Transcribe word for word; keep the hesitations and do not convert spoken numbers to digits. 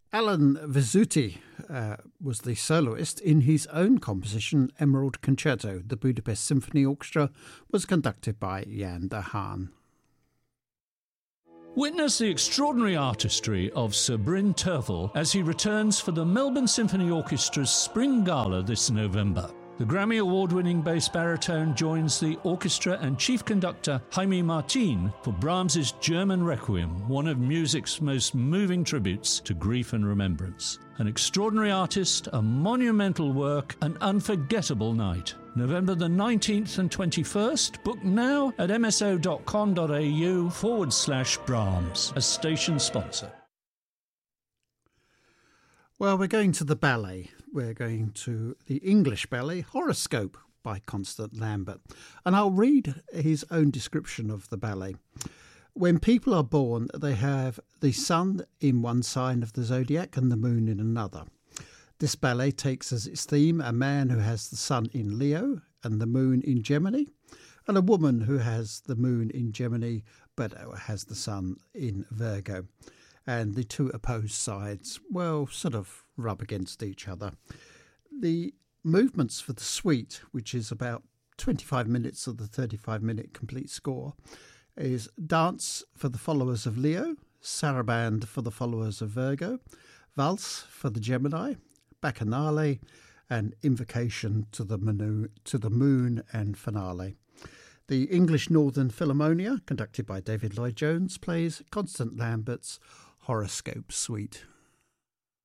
Alan Vizzuti uh, was the soloist in his own composition, Emerald Concerto. The Budapest Symphony Orchestra was conducted by Jan de Haan. Witness the extraordinary artistry of Sir Bryn Terfel as he returns for the Melbourne Symphony Orchestra's Spring Gala this November. The Grammy Award-winning bass baritone joins the orchestra and chief conductor Jaime Martin for Brahms's German Requiem, one of music's most moving tributes to grief and remembrance. An extraordinary artist, a monumental work, an unforgettable night. November the nineteenth and twenty-first. Book now at mso.com.au forward slash Brahms, a station sponsor. Well, we're going to the ballet. We're going to the English ballet Horoscope by Constant Lambert. And I'll read his own description of the ballet. When people are born, they have the sun in one sign of the zodiac and the moon in another. This ballet takes as its theme a man who has the sun in Leo and the moon in Gemini, and a woman who has the moon in Gemini but has the sun in Virgo. And the two opposed sides, well, sort of rub against each other. The movements for the suite, which is about twenty-five minutes of the thirty-five minute complete score, is dance for the followers of Leo, saraband for the followers of Virgo, valse for the Gemini, bacchanale, and invocation to the, manu- to the moon and finale. The English Northern Philharmonia, conducted by David Lloyd-Jones, plays Constant Lambert's Horoscope Suite.